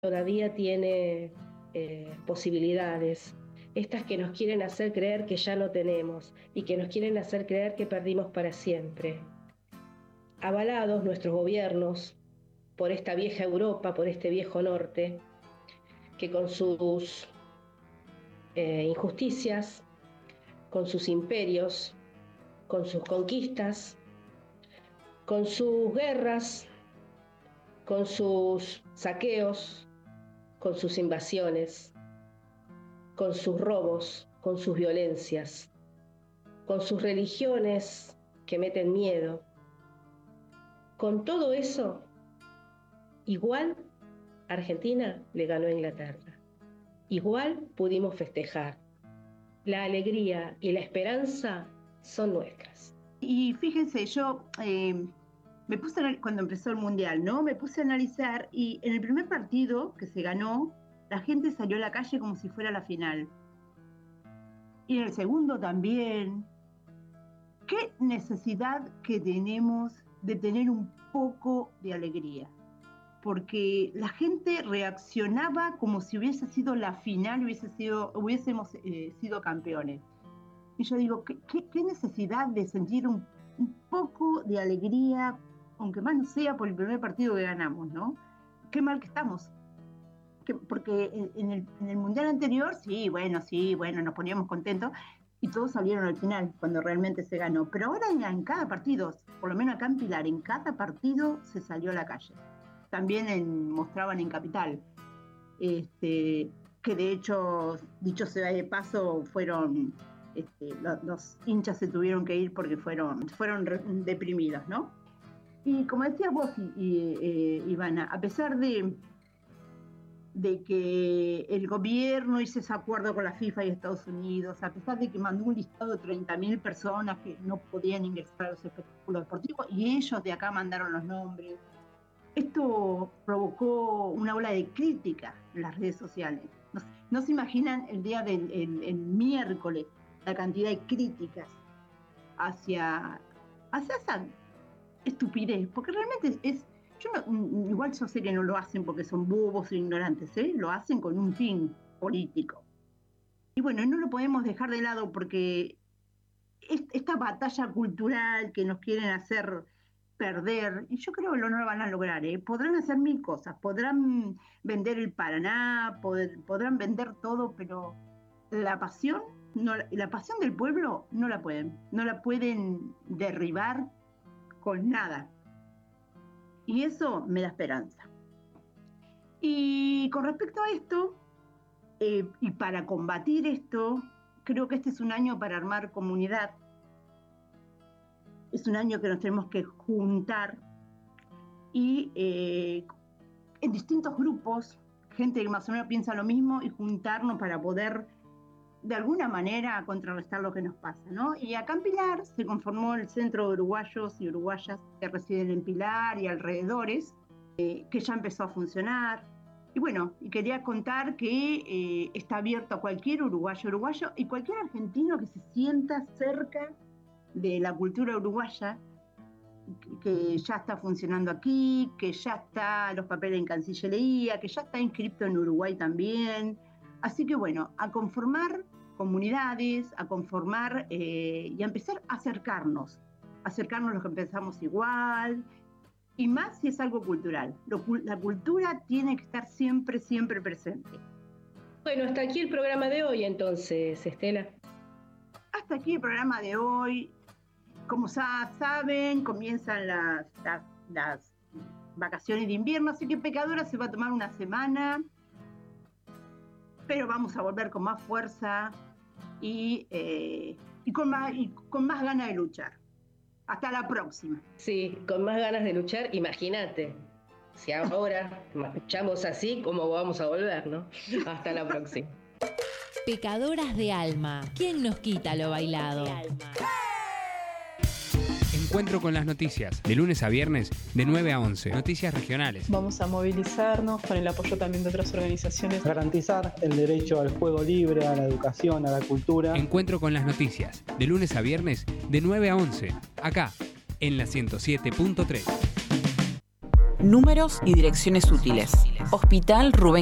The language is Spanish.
todavía tiene posibilidades, estas que nos quieren hacer creer que ya no tenemos y que nos quieren hacer creer que perdimos para siempre. Avalados nuestros gobiernos por esta vieja Europa, por este viejo norte, que con sus injusticias, con sus imperios, con sus conquistas, con sus guerras, con sus saqueos, con sus invasiones, con sus robos, con sus violencias, con sus religiones que meten miedo. Con todo eso, igual Argentina le ganó a Inglaterra. Igual pudimos festejar. La alegría y la esperanza son nuestras. Y fíjense, yo me puse cuando empezó el Mundial, ¿no? Me puse a analizar y en el primer partido que se ganó, la gente salió a la calle como si fuera la final. Y en el segundo también. ¿Qué necesidad que tenemos de tener un poco de alegría? Porque la gente reaccionaba como si hubiese sido la final, hubiésemos sido campeones. Y yo digo, ¿qué necesidad de sentir un poco de alegría, aunque más no sea por el primer partido que ganamos, ¿no? Qué mal que estamos. Porque en el Mundial anterior, sí, bueno, nos poníamos contentos y todos salieron al final, cuando realmente se ganó. Pero ahora en cada partido, por lo menos acá en Pilar, en cada partido se salió a la calle. También mostraban en Capital, que de hecho, dicho sea de paso, fueron... los hinchas se tuvieron que ir porque fueron deprimidos, ¿no? Y como decías vos, Ivana, a pesar de que el gobierno hizo ese acuerdo con la FIFA y Estados Unidos, a pesar de que mandó un listado de 30.000 personas que no podían ingresar a los espectáculos deportivos, y ellos de acá mandaron los nombres, esto provocó una ola de crítica en las redes sociales. No se imaginan el día del miércoles la cantidad de críticas hacia esa estupidez, porque realmente igual yo sé que no lo hacen porque son bobos o ignorantes, lo hacen con un fin político. Y bueno, no lo podemos dejar de lado porque esta batalla cultural que nos quieren hacer perder, y yo creo que no lo van a lograr, podrán hacer mil cosas, podrán vender el Paraná, podrán vender todo, pero la pasión del pueblo no la pueden derribar con nada. Y eso me da esperanza. Y con respecto a esto, y para combatir esto, creo que este es un año para armar comunidad. Es un año que nos tenemos que juntar y en distintos grupos, gente que más o menos piensa lo mismo, y juntarnos para poder de alguna manera contrarrestar lo que nos pasa, ¿no? Y acá en Pilar se conformó el Centro de Uruguayos y Uruguayas que residen en Pilar y alrededores, que ya empezó a funcionar. Y bueno, y quería contar que está abierto a cualquier uruguayo y cualquier argentino que se sienta cerca de la cultura uruguaya, que ya está funcionando aquí, que ya está los papeles en Cancillería, que ya está inscrito en Uruguay también. Así que bueno, a conformar comunidades, a conformar y a empezar a acercarnos los que pensamos igual, y más si es algo cultural. La cultura tiene que estar siempre, siempre presente. Bueno, hasta aquí el programa de hoy entonces, Estela. Hasta aquí el programa de hoy. Como saben, comienzan las vacaciones de invierno, así que Pecadora se va a tomar una semana, pero vamos a volver con más fuerza y con más ganas de luchar. Hasta la próxima. Sí, con más ganas de luchar, imagínate. Si ahora marchamos así, ¿cómo vamos a volver, no? Hasta la próxima. Pecadoras de alma. ¿Quién nos quita lo bailado? Encuentro con las noticias, de lunes a viernes, de 9 a 11. Noticias regionales. Vamos a movilizarnos con el apoyo también de otras organizaciones. Garantizar el derecho al juego libre, a la educación, a la cultura. Encuentro con las noticias, de lunes a viernes, de 9 a 11. Acá, en la 107.3. números y direcciones útiles. Hospital Rubén